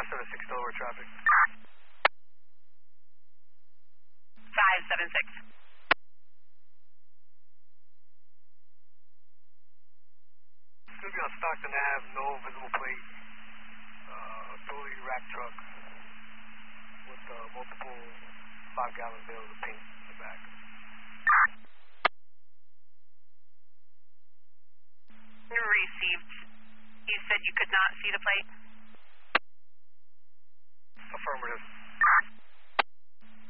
576 Delaware traffic. 576. It's going to be on Stockton Ave, no visible plate, totally rack truck with multiple 5-gallon bales of paint in the back. Received. You said you could not see the plate? Affirmative.